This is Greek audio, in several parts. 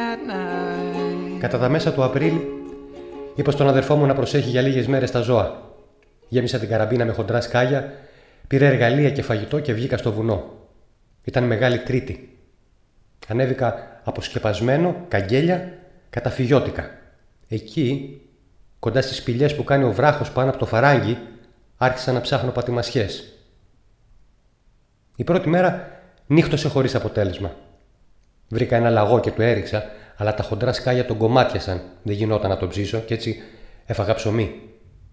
Κατά τα μέσα του Απρίλη, είπα στον αδερφό μου να προσέχει για λίγες μέρες τα ζώα. Γέμισα την καραμπίνα με χοντρά σκάλια, πήρα εργαλεία και φαγητό και βγήκα στο βουνό. Ήταν μεγάλη Τρίτη. Ανέβηκα αποσκεπασμένο, καγγέλια, καταφυγιώτικα. Εκεί, κοντά στις σπηλιές που κάνει ο βράχος πάνω από το φαράγγι, άρχισα να ψάχνω πατημασιές. Η πρώτη μέρα νύχτωσε χωρίς αποτέλεσμα. Βρήκα ένα λαγό και το έριξα, αλλά τα χοντρά σκάλια τον κομμάτιασαν, δεν γινόταν να τον ψήσω και έτσι έφαγα ψωμί.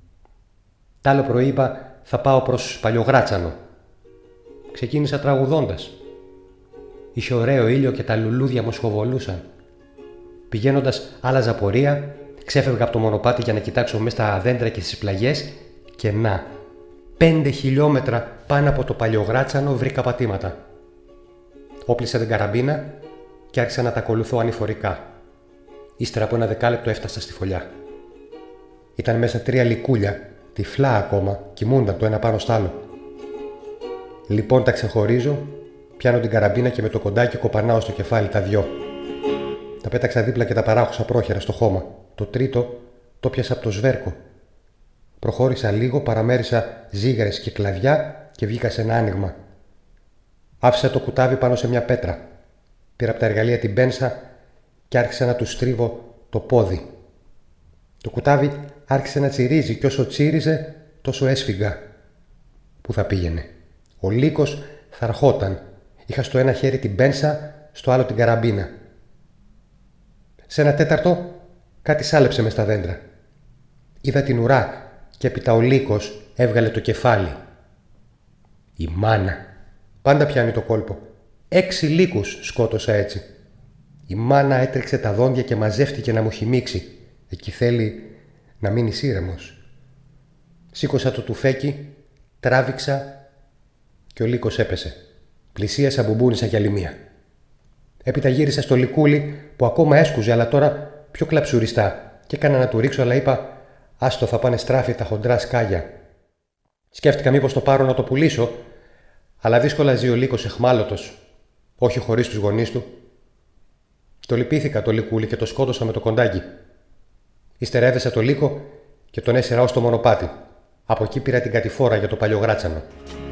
Τ' άλλο πρωί είπα θα πάω προς Παλιογράτσανο. Ξεκίνησα τραγουδώντας. Είχε ωραίο ήλιο και τα λουλούδια μου σχοβολούσαν. Πηγαίνοντας άλλαζα πορεία, ξέφευγα από το μονοπάτι για να κοιτάξω μέσα στα δέντρα και στις πλαγιές και να, 5 χιλιόμετρα πάνω από το Παλιογράτσανο βρήκα πατήματα. Όπλισα την καραμπίνα και άρχισα να τα ακολουθώ ανηφορικά. Ύστερα από ένα δεκάλεπτο έφτασα στη φωλιά. Ήταν μέσα 3 λικούλια, τυφλά ακόμα, κοιμούνταν το ένα πάνω στ' άλλο. Λοιπόν τα ξεχωρίζω, πιάνω την καραμπίνα και με το κοντάκι κοπανάω στο κεφάλι τα δυο. Τα πέταξα δίπλα και τα παράχωσα πρόχειρα στο χώμα. Το τρίτο το πιάσα από το σβέρκο. Προχώρησα λίγο, παραμέρισα ζύγαρες και κλαδιά και βγήκα σε ένα άνοιγμα. Άφησα το κουτάβι πάνω σε μια πέτρα. Πήρα από τα εργαλεία την πένσα και άρχισα να του στρίβω το πόδι. Το κουτάβι άρχισε να τσιρίζει και όσο τσίριζε τόσο έσφυγα. Πού θα πήγαινε? Ο λύκος θα αρχόταν. Είχα στο ένα χέρι την πένσα, στο άλλο την καραμπίνα. Σε ένα τέταρτο κάτι σάλεψε μες στα δέντρα. Είδα την ουρά και έπειτα ο λύκος έβγαλε το κεφάλι. Η μάνα. Πάντα πιάνει το κόλπο. 6 λύκους σκότωσα έτσι. Η μάνα έτρεξε τα δόντια και μαζεύτηκε να μου χυμίξει. Εκεί θέλει να μείνει ήρεμος. Σήκωσα το τουφέκι, τράβηξα και ο λύκος έπεσε. Πλησίασα, μπουμπούνισα κι άλλη μία. Έπειτα γύρισα στο λυκούλι που ακόμα έσκουζε, αλλά τώρα πιο κλαψουριστά, και έκανα να του ρίξω, αλλά είπα «Άστο, θα πάνε στράφη τα χοντρά σκάλια». Σκέφτηκα μήπως το πάρω να το πουλήσω, αλλά δύσκολα ζει ο λύκος εχμάλωτος, όχι χωρίς τους γονείς του. Το λυπήθηκα το λυκούλι και το σκότωσα με το κοντάκι. Ύστερα έδεσα το λύκο και τον έσυρα ως το μονοπάτι. Από εκεί πήρα την κατηφόρα για το Παλιογράτσανο.